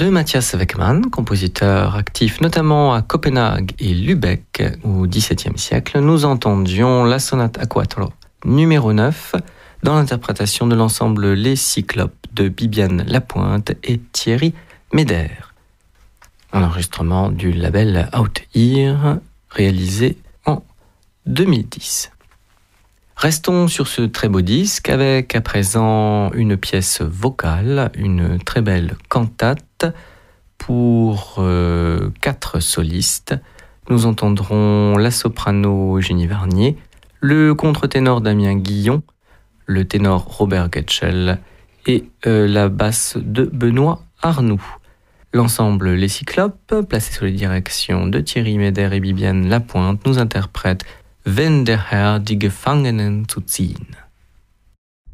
de Matthias Weckmann, compositeur actif notamment à Copenhague et Lübeck au XVIIe siècle. Nous entendions la sonate a quattro numéro 9 dans l'interprétation de l'ensemble Les Cyclopes de Bibiane Lapointe et Thierry Meder. Un enregistrement du label Out Ear réalisé en 2010. Restons sur ce très beau disque avec à présent une pièce vocale, une très belle cantate pour 4 solistes. Nous entendrons la soprano Eugénie Varnier, le contre-ténor Damien Guillon, le ténor Robert Getchell et la basse de Benoît Arnoux. L'ensemble Les Cyclopes, placé sous les directions de Thierry Meder et Bibiane Lapointe, nous interprète Wenn der Herr die Gefangenen zu ziehen.